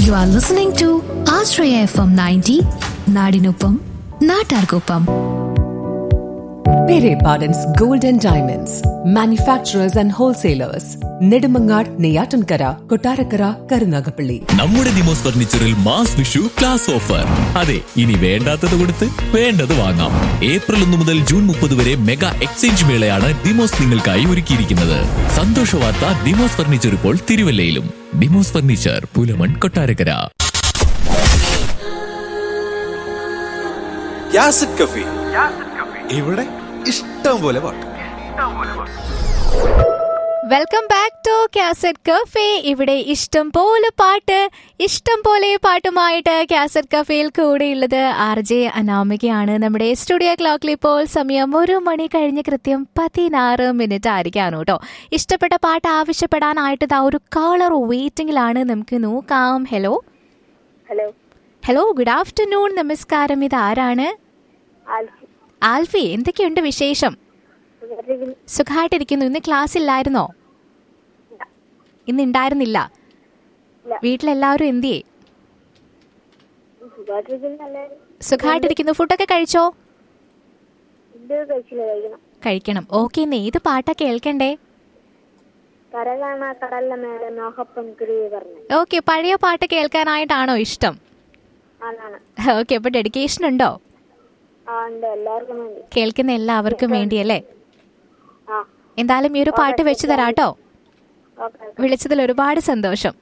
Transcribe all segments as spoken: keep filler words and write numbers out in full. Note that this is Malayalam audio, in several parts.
You are listening to Ashraya F M ninety, നാടിനൊപ്പം നാട്ടാർക്കൊപ്പം. Pere Pardon's Gold and Diamonds, manufacturers and wholesalers, Nedumangad, Neyyattinkara, Kottarakkara, Karunagappally. നമ്മുടെ Demos ഫർണിച്ചറിൽ mass Vishu class offer. അതെ, ഇനി വേണ്ടാത്തത് കൊടുത്ത് വേണ്ടത് വാങ്ങാം. ഏപ്രിൽ ഒന്ന് മുതൽ ജൂൺ മുപ്പത് വരെ മെഗാ എക്സ്ചേഞ്ച് മേളയാണ് ദിമോസ് നിങ്ങൾക്കായി ഒരുക്കിയിരിക്കുന്നത്. സന്തോഷ വാർത്ത, ദിമോസ് ഫർണിച്ചർ ഇപ്പോൾ തിരുവല്ലയിലും. ദിമോസ് ഫർണിച്ചർ, പുലമൺ, കൊട്ടാരക്കര. യാസിഡ് കഫേ, ഇവിടെ ഇഷ്ടം പോലെ പാട്ട്. Welcome back to cassette cafe. ഇവിടെ ഇഷ്ടം പോലെ പാട്ട്, ഇഷ്ടം പോലെ പാട്ടുമായിട്ട് കാസറ്റ് കഫേയിൽ കൂടെയുള്ളത് ആർ ജെ അനാമികയാണ്. നമ്മുടെ സ്റ്റുഡിയോ ക്ലോക്കിൽ ഇപ്പോൾ സമയം ഒരു മണി കഴിഞ്ഞ് കൃത്യം പതിനാറ് മിനിറ്റ് ആയിരിക്കാണ് കേട്ടോ. ഇഷ്ടപ്പെട്ട പാട്ട് ആവശ്യപ്പെടാനായിട്ട് ആ ഒരു കോളർ വെയിറ്റിംഗിലാണ്. നമുക്ക് നോക്കാം. Hello hello hello good afternoon. നമസ്കാരം. ഇത് ആരാണ്? ആൽഫി. എന്തൊക്കെയുണ്ട് വിശേഷം? സുഖമായിട്ടിരിക്കുന്നു. ഇന്ന് ക്ലാസ് ഇല്ലായിരുന്നോ? ഇന്ന് ഉണ്ടായിരുന്നില്ല. വീട്ടിലെല്ലാവരും എന്തിയേ? സുഖമായിട്ടിരിക്കുന്നു. ഫുഡൊക്കെ കഴിച്ചോ? കഴിക്കണം. ഓക്കെ. ഇന്ന് ഏത് പാട്ടാ കേൾക്കണ്ടേ? ഓക്കെ, പഴയ പാട്ട് കേൾക്കാനായിട്ടാണോ ഇഷ്ടം? ഓക്കെ, അപ്പൊ ഡെഡിക്കേഷൻ ഉണ്ടോ? കേൾക്കുന്ന എല്ലാവർക്കും വേണ്ടിയല്ലേ? എന്തായാലും ഈ ഒരു പാട്ട് വെച്ച് തരാട്ടോ. വിളിച്ചതിൽ ഒരുപാട് സന്തോഷം.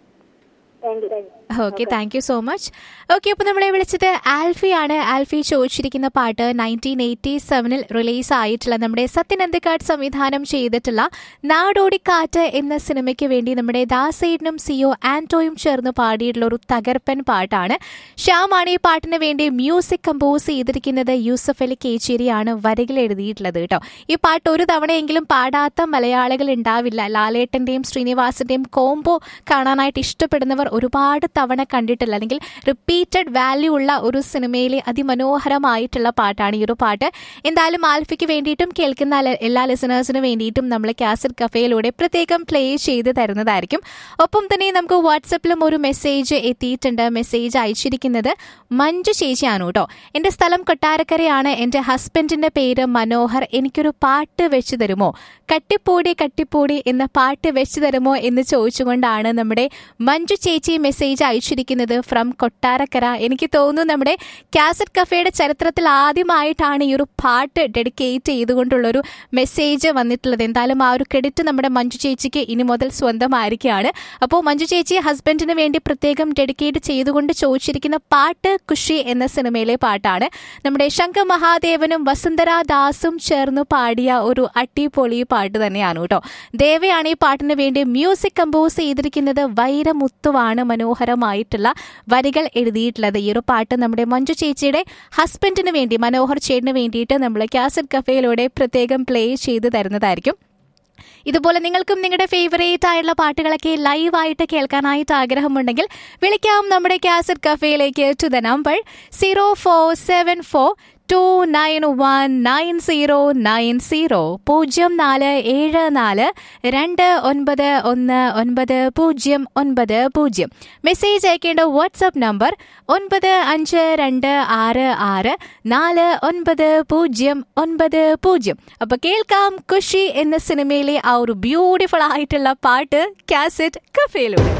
Okay, thank you so much. Okay, അപ്പോൾ നമ്മളെ വിളിച്ചത് ആൽഫിയാണ്. ആൽഫി ചോദിച്ചിരിക്കുന്ന പാട്ട് നയൻറ്റീൻ എയ്റ്റി സെവനിൽ റിലീസ് ആയിട്ടുള്ള നമ്മുടെ സത്യൻ അന്തിക്കാട് സംവിധാനം ചെയ്തിട്ടുള്ള നാടോടിക്കാറ്റ് എന്ന സിനിമയ്ക്ക് വേണ്ടി നമ്മുടെ ദാസേട്ടനും സിഒ ആന്റോയും ചേർന്ന് പാടിയിട്ടുള്ള ഒരു തകർപ്പൻ പാട്ടാണ്. ശ്യാമാണ് ഈ പാട്ടിന് വേണ്ടി മ്യൂസിക് കമ്പോസ് ചെയ്തിരിക്കുന്നത്. യൂസഫ് അലി കേച്ചേരിയാണ് വരികൾ എഴുതിയിട്ടുള്ളത് കേട്ടോ. ഈ പാട്ട് ഒരു തവണയെങ്കിലും പാടാത്ത മലയാളികൾ ഉണ്ടാവില്ല. ലാലേട്ടന്റെയും ശ്രീനിവാസന്റെയും കോംബോ കാണാനായിട്ട് ഇഷ്ടപ്പെടുന്നവർ ഒരുപാട് തവണ കണ്ടിട്ടില്ല, അല്ലെങ്കിൽ റിപ്പീറ്റഡ് വാല്യൂ ഉള്ള ഒരു സിനിമയിലെ അതിമനോഹരമായിട്ടുള്ള പാട്ടാണ് ഈ ഒരു പാട്ട്. എന്തായാലും ആൽഫിക്ക് വേണ്ടിയിട്ടും കേൾക്കുന്ന എല്ലാ ലിസണേഴ്സിനും വേണ്ടിയിട്ടും നമ്മൾ കാസറ്റ് കഫേയിലൂടെ പ്രത്യേകം പ്ലേ ചെയ്ത് തരുന്നതായിരിക്കും. ഒപ്പം തന്നെ നമുക്ക് വാട്സപ്പിലും ഒരു മെസ്സേജ് എത്തിയിട്ടുണ്ട്. മെസ്സേജ് അയച്ചിരിക്കുന്നത് മഞ്ജു ചേച്ചിയാണ് കേട്ടോ. എൻ്റെ സ്ഥലം കൊട്ടാരക്കരയാണ്. എൻ്റെ ഹസ്ബൻഡിൻ്റെ പേര് മനോഹർ. എനിക്കൊരു പാട്ട് വെച്ച് തരുമോ? കട്ടിപ്പൂടി കട്ടിപ്പൂടി എന്ന പാട്ട് വെച്ച് തരുമോ എന്ന് ചോദിച്ചുകൊണ്ടാണ് നമ്മുടെ മഞ്ജു ചേച്ചി മെസ്സേജ് അയച്ചിരിക്കുന്നത് ഫ്രം കൊട്ടാരക്കര. എനിക്ക് തോന്നുന്നു നമ്മുടെ കാസറ്റ് കഫേയുടെ ചരിത്രത്തിൽ ആദ്യമായിട്ടാണ് ഈ ഒരു പാട്ട് ഡെഡിക്കേറ്റ് ചെയ്തുകൊണ്ടുള്ളൊരു മെസ്സേജ് വന്നിട്ടുള്ളത്. എന്തായാലും ആ ഒരു ക്രെഡിറ്റ് നമ്മുടെ മഞ്ജു ചേച്ചിക്ക് ഇനി മുതൽ സ്വന്തമായിരിക്കുകയാണ്. അപ്പോൾ മഞ്ജു ചേച്ചി ഹസ്ബൻഡിന് വേണ്ടി പ്രത്യേകം ഡെഡിക്കേറ്റ് ചെയ്തുകൊണ്ട് ചോദിച്ചിരിക്കുന്ന പാട്ട് ഖുഷി എന്ന സിനിമയിലെ പാട്ടാണ്. നമ്മുടെ ശങ്കർ മഹാദേവനും വസുന്ധര ദാസും ചേർന്ന് പാടിയ ഒരു അടിപൊളി പാട്ട് തന്നെയാണ് കേട്ടോ. ദേവയാണ് ഈ പാട്ടിന് വേണ്ടി മ്യൂസിക് കമ്പോസ് ചെയ്തിരിക്കുന്നത്. വൈരമുത്തുവാണ് മനോഹരമായിട്ടുള്ള വരികൾ എഴുതിയിട്ടുള്ളത്. ഈ ഒരു പാട്ട് നമ്മുടെ മഞ്ജു ചേച്ചിയുടെ ഹസ്ബൻഡിന് വേണ്ടി, മനോഹർ ചേട്ടന് വേണ്ടിയിട്ട് നമ്മൾ കാസറ്റ് കഫേയിലൂടെ പ്രത്യേകം പ്ലേ ചെയ്ത് തരുന്നതായിരിക്കും. ഇതുപോലെ നിങ്ങൾക്കും നിങ്ങളുടെ ഫേവറേറ്റ് ആയിട്ടുള്ള പാട്ടുകളൊക്കെ ലൈവായിട്ട് കേൾക്കാനായിട്ട് ആഗ്രഹമുണ്ടെങ്കിൽ വിളിക്കാം നമ്മുടെ cassette കഫേയിലേക്ക് to the number zero four seven four to nine one nine zero nine zero പൂജ്യം നാല് ഏഴ് നാല് രണ്ട് ഒൻപത് ഒന്ന് ഒൻപത് പൂജ്യം ഒൻപത് പൂജ്യം. മെസ്സേജ് അയക്കേണ്ട വാട്സ്ആപ്പ് നമ്പർ ഒൻപത് അഞ്ച് രണ്ട് ആറ് ആറ് നാല് ഒൻപത് പൂജ്യം ഒൻപത് പൂജ്യം. അപ്പൊ കേൾക്കാം ഖുഷി എന്ന സിനിമയിലെ ആ ഒരു ബ്യൂട്ടിഫുൾ ആയിട്ടുള്ള പാട്ട് കാസറ്റ് കഫേയിലൂടെ.